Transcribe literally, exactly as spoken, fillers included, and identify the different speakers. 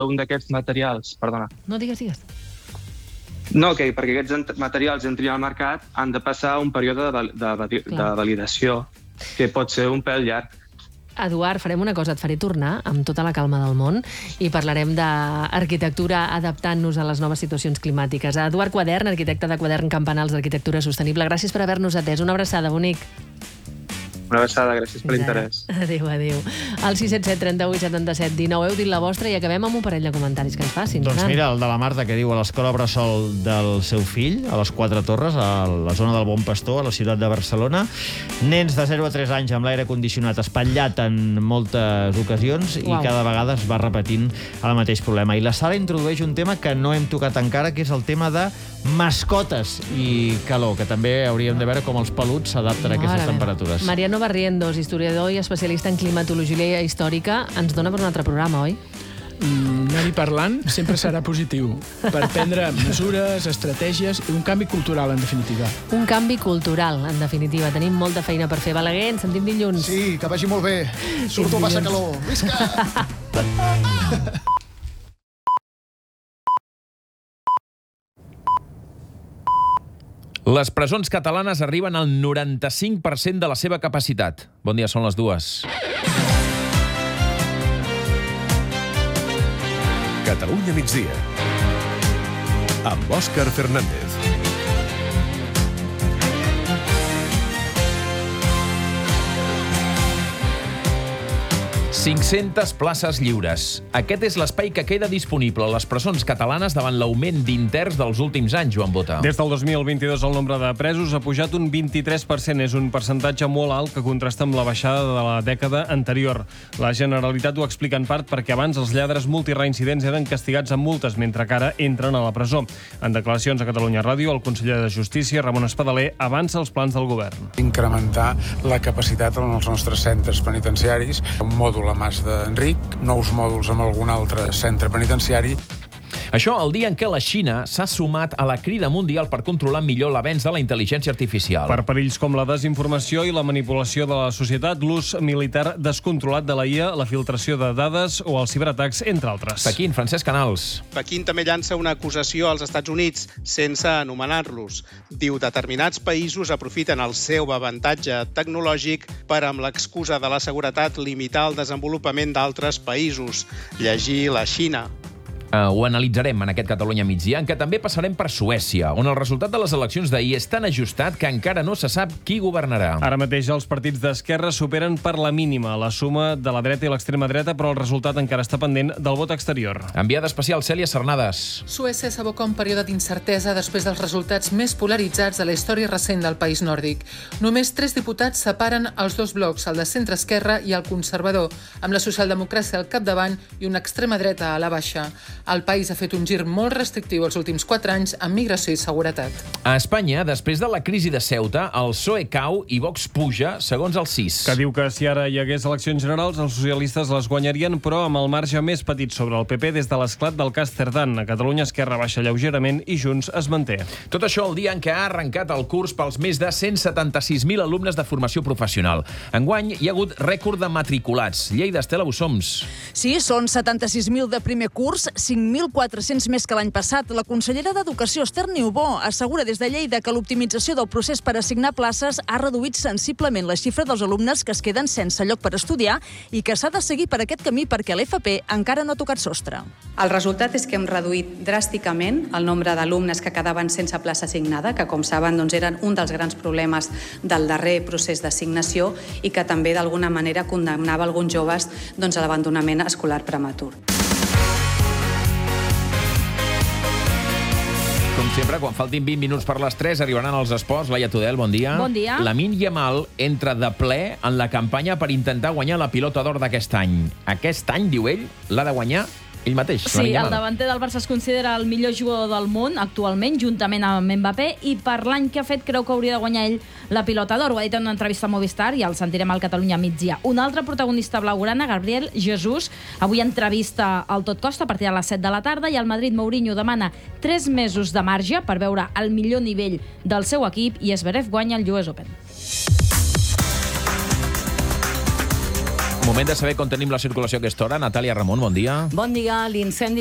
Speaker 1: un d'aquests materials... Perdona.
Speaker 2: No, digues, digues.
Speaker 1: No, que perquè aquests materials entrin al mercat han de passar un període de, de, de validació, que pot ser un pèl llarg.
Speaker 2: Eduard, farem una cosa, et faré tornar amb tota la calma del món i parlarem d'arquitectura adaptant-nos a les noves situacions climàtiques. Eduard Quadern, arquitecte de Quadern Campanals d'Arquitectura Sostenible, gràcies per haver-nos atès. Una abraçada, bonic.
Speaker 1: Una abraçada, gràcies per l'interès.
Speaker 2: Adéu, adéu. Al sis set set, trenta-vuit, setanta-set, dinou, heu dit la vostra i acabem amb un parell de comentaris que ens facin.
Speaker 3: Doncs mira, el de la Marta, que diu a l'escola bressol del seu fill, a les Quatre Torres, a la zona del Bon Pastor, a la ciutat de Barcelona. Nens de zero a tres anys amb l'aire condicionat espatllat en moltes ocasions i
Speaker 2: Uau.
Speaker 3: cada vegada es va repetint el mateix problema. I la Sala introdueix un tema que no hem tocat encara, que és el tema de mascotes i calor, que també hauríem de veure com els peluts s'adapten a aquestes temperatures.
Speaker 2: Mariano Barrientos, historiador i especialista en climatologia històrica, ens dona per un altre programa, oi?
Speaker 4: Mm, anar-hi parlant sempre serà positiu per prendre mesures, estratègies i un canvi cultural, en definitiva.
Speaker 2: Un canvi cultural, en definitiva. Tenim molta feina per fer. Balaguer, ens sentim dilluns.
Speaker 5: Sí, que vagi molt bé. Surto a passar calor. Visca!
Speaker 6: Les presons catalanes arriben al noranta-cinc per cent de la seva capacitat. Bon dia, són les dues.
Speaker 7: Catalunya migdia. Amb Òscar Fernández.
Speaker 6: cinc-centes places lliures. Aquest és l'espai que queda disponible a les presons catalanes davant l'augment d'interns dels últims anys, Joan Bota.
Speaker 8: Des del dos mil vint-i-dos el nombre de presos ha pujat un vint-i-tres per cent. És un percentatge molt alt que contrasta amb la baixada de la dècada anterior. La Generalitat ho explica en part perquè abans els lladres multireincidents eren castigats amb multes, mentre que ara entren a la presó. En declaracions a Catalunya Ràdio, el conseller de Justícia, Ramon Espadaler, avança els plans del govern.
Speaker 9: Incrementar la capacitat en els nostres centres penitenciaris, un mòdul a Mas d'Enric, nous mòduls amb algun altre centre penitenciari.
Speaker 6: Això el dia en què la Xina s'ha sumat a la crida mundial per controlar millor l'avenç de la intel·ligència artificial.
Speaker 8: Per perills com la desinformació i la manipulació de la societat, l'ús militar descontrolat de la I A, la filtració de dades o els ciberatacs, entre altres.
Speaker 6: Pequín, Francesc Canals.
Speaker 10: Pequín també llança una acusació als Estats Units, sense anomenar-los. Diu, determinats països aprofiten el seu avantatge tecnològic per, amb l'excusa de la seguretat, limitar el desenvolupament d'altres països. Llegir la Xina.
Speaker 6: Uh, ho analitzarem en aquest Catalunya migdia, en què també passarem per Suècia, on el resultat de les eleccions d'ahir és tan ajustat que encara no se sap qui governarà.
Speaker 8: Ara mateix els partits d'esquerra superen per la mínima la suma de la dreta i l'extrema dreta, però el resultat encara està pendent del vot exterior.
Speaker 6: Enviada especial Cèlia Cernades.
Speaker 11: Suècia s'aboca un període d'incertesa després dels resultats més polaritzats de la història recent del país nòrdic. Només tres diputats separen els dos blocs, el de centre-esquerra i el conservador, amb la socialdemocràcia al capdavant i una extrema dreta a la baixa. El país ha fet un gir molt restrictiu els últims quatre anys en migració i seguretat.
Speaker 6: A Espanya, després de la crisi de Ceuta, el P S O E cau i Vox puja, segons el C I S.
Speaker 8: Que diu que si ara hi hagués eleccions generals, els socialistes les guanyarien, però amb el marge més petit sobre el P P des de l'esclat del cas Cerdán. A Catalunya Esquerra baixa lleugerament i Junts es manté.
Speaker 6: Tot això el dia en què ha arrencat el curs pels més de cent setanta-sis mil alumnes de formació professional. Enguany hi ha hagut rècord de matriculats. Lleida, Estela Bussoms.
Speaker 12: Sí, són setanta-sis mil de primer curs, cinc mil quatre-cents més que l'any passat. La consellera d'Educació, Esther Niubó, assegura des de Lleida que l'optimització del procés per assignar places ha reduït sensiblement la xifra dels alumnes que es queden sense lloc per estudiar i que s'ha de seguir per aquest camí perquè l'F P encara no ha tocat sostre.
Speaker 13: El resultat és que hem reduït dràsticament el nombre d'alumnes que quedaven sense plaça assignada, que com saben doncs, eren un dels grans problemes del darrer procés d'assignació i que també d'alguna manera condemnava alguns joves doncs, a l'abandonament escolar prematur.
Speaker 6: Com sempre, quan faltin vint minuts per les tres, arribaran els esports. Laia Tudel, bon dia.
Speaker 14: Bon dia.
Speaker 6: Lamine Yamal entra de ple en la campanya per intentar guanyar la pilota d'or d'aquest any. Aquest any, diu ell, l'ha de guanyar ell mateix.
Speaker 14: Sí, el davanter del Barça es considera el millor jugador del món actualment, juntament amb Mbappé, i per l'any que ha fet creu que hauria de guanyar ell la pilota d'or. Ho ha dit en una entrevista a Movistar i el sentirem al Catalunya migdia. Un altre protagonista blaugrana, Gabriel Jesús, avui entrevista al Tot Costa a partir de les set de la tarda i el Madrid Mourinho demana tres mesos de marge per veure el millor nivell del seu equip i Zverev guanya el U S Open.
Speaker 6: Moment de saber com tenim la circulació a aquesta hora. Natàlia Ramon, bon dia.
Speaker 15: Bon dia. L'incendi